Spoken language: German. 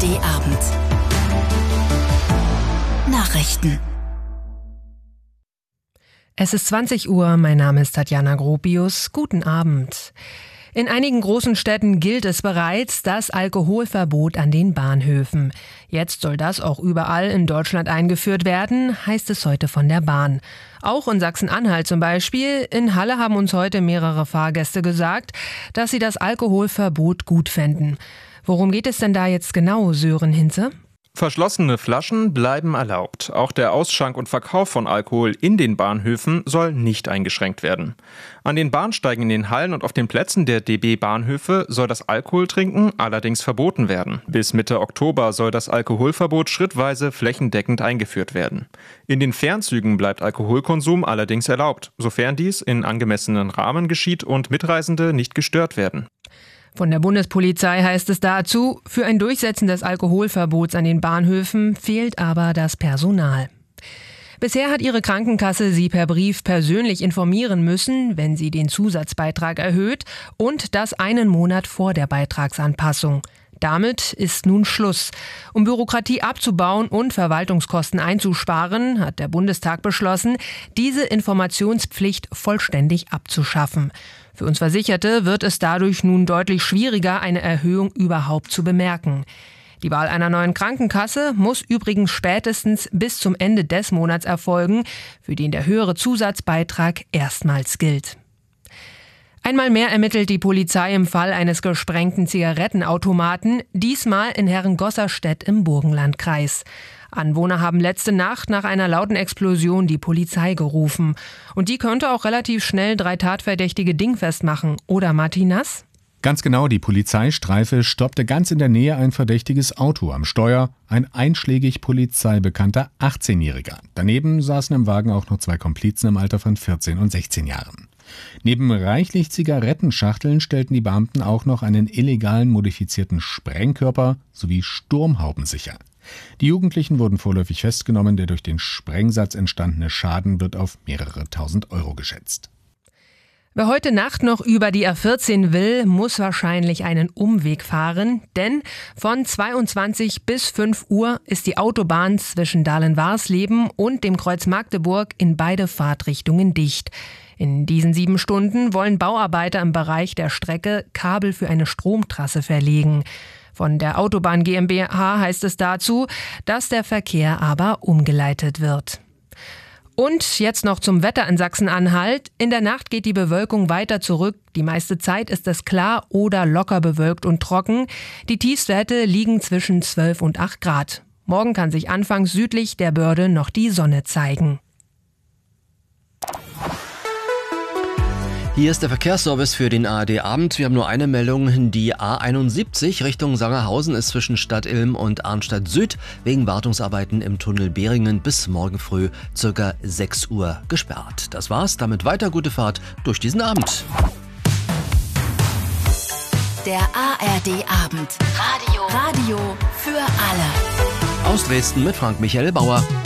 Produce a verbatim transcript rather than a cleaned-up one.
D Abend. Nachrichten. Es ist zwanzig Uhr, mein Name ist Tatjana Gropius. Guten Abend. In einigen großen Städten gilt es bereits das Alkoholverbot an den Bahnhöfen. Jetzt soll das auch überall in Deutschland eingeführt werden, heißt es heute von der Bahn. Auch in Sachsen-Anhalt zum Beispiel. In Halle haben uns heute mehrere Fahrgäste gesagt, dass sie das Alkoholverbot gut fänden. Worum geht es denn da jetzt genau, Sören Hinze? Verschlossene Flaschen bleiben erlaubt. Auch der Ausschank und Verkauf von Alkohol in den Bahnhöfen soll nicht eingeschränkt werden. An den Bahnsteigen in den Hallen und auf den Plätzen der D B-Bahnhöfe soll das Alkoholtrinken allerdings verboten werden. Bis Mitte Oktober soll das Alkoholverbot schrittweise flächendeckend eingeführt werden. In den Fernzügen bleibt Alkoholkonsum allerdings erlaubt, sofern dies in angemessenen Rahmen geschieht und Mitreisende nicht gestört werden. Von der Bundespolizei heißt es dazu, für ein Durchsetzen des Alkoholverbots an den Bahnhöfen fehlt aber das Personal. Bisher hat ihre Krankenkasse sie per Brief persönlich informieren müssen, wenn sie den Zusatzbeitrag erhöht, und das einen Monat vor der Beitragsanpassung. Damit ist nun Schluss. Um Bürokratie abzubauen und Verwaltungskosten einzusparen, hat der Bundestag beschlossen, diese Informationspflicht vollständig abzuschaffen. Für uns Versicherte wird es dadurch nun deutlich schwieriger, eine Erhöhung überhaupt zu bemerken. Die Wahl einer neuen Krankenkasse muss übrigens spätestens bis zum Ende des Monats erfolgen, für den der höhere Zusatzbeitrag erstmals gilt. Einmal mehr ermittelt die Polizei im Fall eines gesprengten Zigarettenautomaten, diesmal in Herrengosserstedt im Burgenlandkreis. Anwohner haben letzte Nacht nach einer lauten Explosion die Polizei gerufen. Und die könnte auch relativ schnell drei Tatverdächtige dingfest machen. Oder Martinas? Ganz genau, die Polizeistreife stoppte ganz in der Nähe ein verdächtiges Auto am Steuer, ein einschlägig polizeibekannter achtzehnjähriger. Daneben saßen im Wagen auch noch zwei Komplizen im Alter von vierzehn und sechzehn Jahren. Neben reichlich Zigarettenschachteln stellten die Beamten auch noch einen illegalen modifizierten Sprengkörper sowie Sturmhauben sicher. Die Jugendlichen wurden vorläufig festgenommen, der durch den Sprengsatz entstandene Schaden wird auf mehrere tausend Euro geschätzt. Wer heute Nacht noch über die A vierzehn will, muss wahrscheinlich einen Umweg fahren, denn von zweiundzwanzig bis fünf Uhr ist die Autobahn zwischen Dahlen-Warsleben und dem Kreuz Magdeburg in beide Fahrtrichtungen dicht. In diesen sieben Stunden wollen Bauarbeiter im Bereich der Strecke Kabel für eine Stromtrasse verlegen. Von der Autobahn GmbH heißt es dazu, dass der Verkehr aber umgeleitet wird. Und jetzt noch zum Wetter in Sachsen-Anhalt. In der Nacht geht die Bewölkung weiter zurück. Die meiste Zeit ist es klar oder locker bewölkt und trocken. Die Tiefstwerte liegen zwischen zwölf und acht Grad. Morgen kann sich anfangs südlich der Börde noch die Sonne zeigen. Hier ist der Verkehrsservice für den A R D-Abend. Wir haben nur eine Meldung. Die A einundsiebzig Richtung Sangerhausen ist zwischen Stadt Ilm und Arnstadt Süd wegen Wartungsarbeiten im Tunnel Behringen bis morgen früh ca. sechs Uhr gesperrt. Das war's. Damit weiter gute Fahrt durch diesen Abend. Der A R D-Abend. Radio. Radio für alle. Aus Dresden mit Frank Michael Bauer.